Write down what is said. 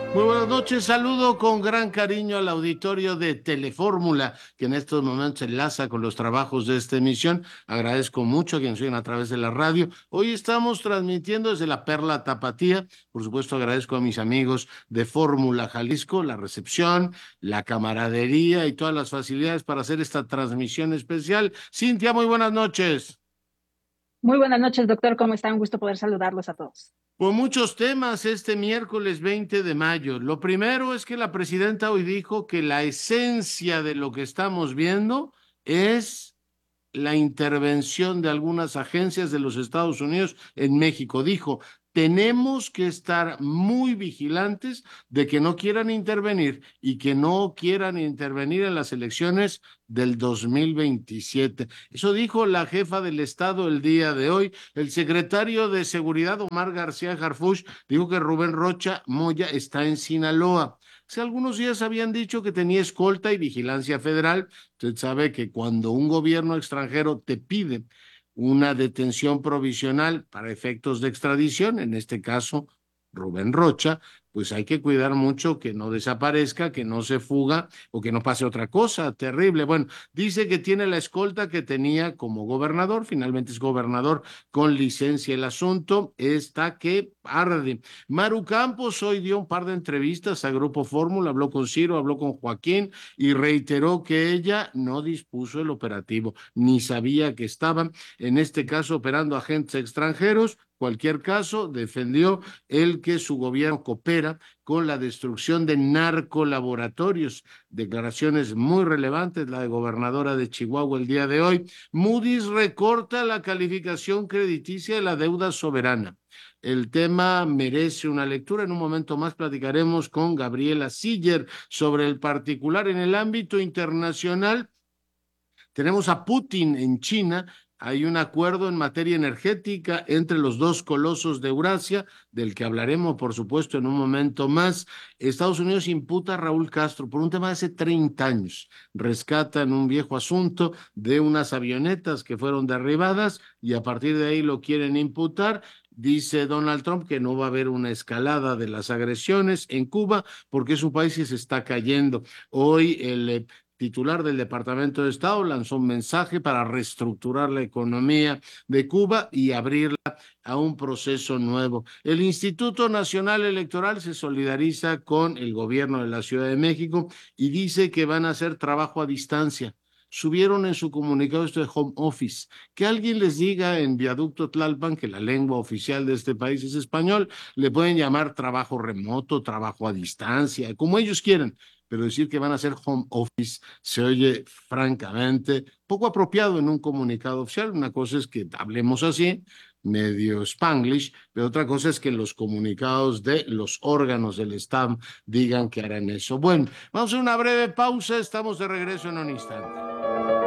Muy buenas noches, saludo con gran cariño al auditorio de Telefórmula, que en estos momentos se enlaza con los trabajos de esta emisión. Agradezco mucho a quienes siguen a través de la radio. Hoy estamos transmitiendo desde la Perla Tapatía. Por supuesto, agradezco a mis amigos de Fórmula Jalisco, la recepción, la camaradería y todas las facilidades para hacer esta transmisión especial. Cintia, muy buenas noches. Muy buenas noches, doctor. ¿Cómo está? Un gusto poder saludarlos a todos. Con muchos temas este miércoles 20 de mayo. Lo primero es que la presidenta hoy dijo que la esencia de lo que estamos viendo es la intervención de algunas agencias de los Estados Unidos en México. Dijo, tenemos que estar muy vigilantes de que no quieran intervenir y que no quieran intervenir en las elecciones del 2027. Eso dijo la jefa del Estado el día de hoy. El secretario de Seguridad, Omar García Harfuch, dijo que Rubén Rocha Moya está en Sinaloa. Hace algunos días habían dicho que tenía escolta y vigilancia federal. Usted sabe que cuando un gobierno extranjero te pide una detención provisional para efectos de extradición, en este caso Rubén Rocha, pues hay que cuidar mucho que no desaparezca, que no se fuga o que no pase otra cosa terrible. Bueno, dice que tiene la escolta que tenía como gobernador, finalmente es gobernador con licencia. El asunto está que arde. Maru Campos hoy dio un par de entrevistas a Grupo Fórmula, habló con Ciro, habló con Joaquín y reiteró que ella no dispuso el operativo, ni sabía que estaban, en este caso, operando agentes extranjeros. Cualquier caso, defendió el que su gobierno coopera con la destrucción de narcolaboratorios. Declaraciones muy relevantes, la de gobernadora de Chihuahua el día de hoy. Moody's recorta la calificación crediticia de la deuda soberana. El tema merece una lectura. En un momento más platicaremos con Gabriela Siller sobre el particular en el ámbito internacional. Tenemos a Putin en China. Hay un acuerdo en materia energética entre los dos colosos de Eurasia, del que hablaremos, por supuesto, en un momento más. Estados Unidos imputa a Raúl Castro por un tema de hace 30 años. Rescatan un viejo asunto de unas avionetas que fueron derribadas y a partir de ahí lo quieren imputar. Dice Donald Trump que no va a haber una escalada de las agresiones en Cuba porque su país se está cayendo. Hoy el titular del Departamento de Estado lanzó un mensaje para reestructurar la economía de Cuba y abrirla a un proceso nuevo. El Instituto Nacional Electoral se solidariza con el gobierno de la Ciudad de México y dice que van a hacer trabajo a distancia. Subieron en su comunicado esto de home office. Que alguien les diga en Viaducto Tlalpan, que la lengua oficial de este país es español, le pueden llamar trabajo remoto, trabajo a distancia, como ellos quieran, pero decir que van a hacer home office se oye francamente poco apropiado en un comunicado oficial. Una cosa es que hablemos así, medio Spanglish, pero otra cosa es que los comunicados de los órganos del Estado digan que harán eso. Bueno, vamos a una breve pausa, estamos de regreso en un instante.